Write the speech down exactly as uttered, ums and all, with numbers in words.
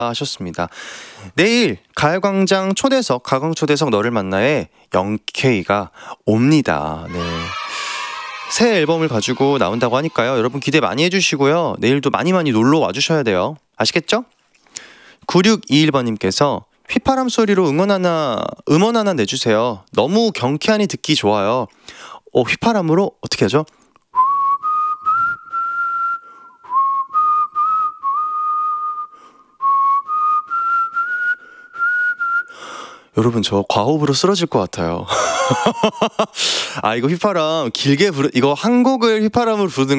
하셨습니다. 내일 가요광장 초대석 가광초대석 너를 만나에 영케이가 옵니다. 네. 새 앨범을 가지고 나온다고 하니까요. 여러분 기대 많이 해주시고요. 내일도 많이 많이 놀러 와주셔야 돼요. 아시겠죠? 구육이일 번님께서 휘파람 소리로 응원 하나 음원 하나 내주세요. 너무 경쾌하니 듣기 좋아요. 어, 휘파람으로 어떻게 하죠? 여러분 저 과호흡으로 쓰러질 것 같아요. 아 이거 휘파람 길게 부르 이거 한 곡을 휘파람으로 부르는